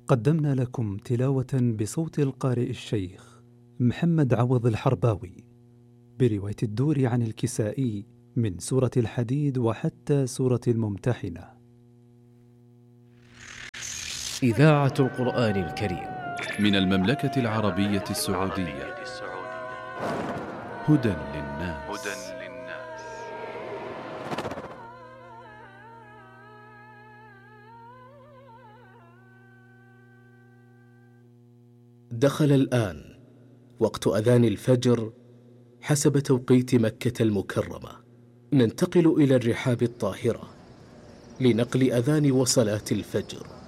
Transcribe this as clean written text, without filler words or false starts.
قدمنا لكم تلاوة بصوت القارئ الشيخ محمد عوض الحرباوي برواية الدور عن الكسائي من سورة الحديد وحتى سورة الممتحنة. إذاعة القرآن الكريم من المملكة العربية السعودية. هدى للناس. دخل الآن وقت أذان الفجر حسب توقيت مكة المكرمة. ننتقل إلى الرحاب الطاهرة لنقل أذان وصلاة الفجر.